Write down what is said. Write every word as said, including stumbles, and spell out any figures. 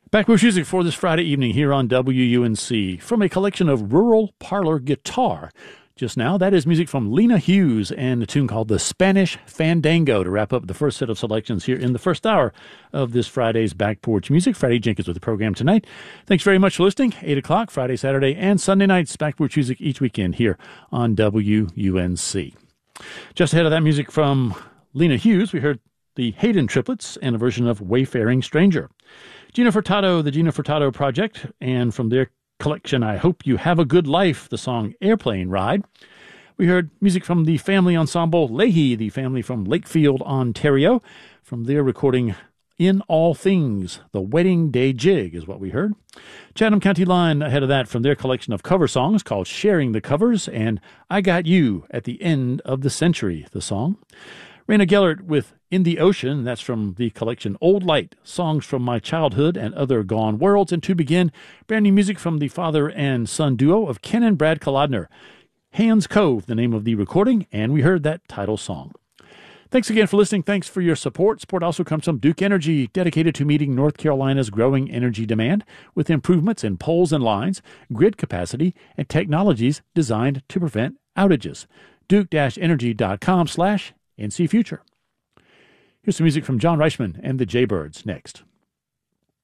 Backwards music for this Friday evening here on W U N C from a collection of rural parlor guitar. Just now, that is music from Lena Hughes and a tune called The Spanish Fandango to wrap up the first set of selections here in the first hour of this Friday's Back Porch Music. Freddie Jenkins with the program tonight. Thanks very much for listening. eight o'clock, Friday, Saturday, and Sunday nights, Back Porch Music each weekend here on W U N C. Just ahead of that music from Lena Hughes, we heard the Hayden Triplets and a version of Wayfaring Stranger. Gina Furtado, the Gina Furtado Project, and from their collection, I Hope You Have a Good Life, the song Airplane Ride. We heard music from the family ensemble Leahy, the family from Lakefield, Ontario, from their recording In All Things, the Wedding Day Jig is what we heard. Chatham County Line ahead of that from their collection of cover songs called Sharing the Covers, and I Got You at the End of the Century, the song. Raina Gellert with In the Ocean, that's from the collection Old Light, Songs from My Childhood and Other Gone Worlds. And to begin, brand new music from the father and son duo of Ken and Brad Kolodner. Hands Cove, the name of the recording, and we heard that title song. Thanks again for listening. Thanks for your support. Support also comes from Duke Energy, dedicated to meeting North Carolina's growing energy demand with improvements in poles and lines, grid capacity, and technologies designed to prevent outages. Duke-energy.com slash NC Future. Here's some music from John Reichman and the Jaybirds next.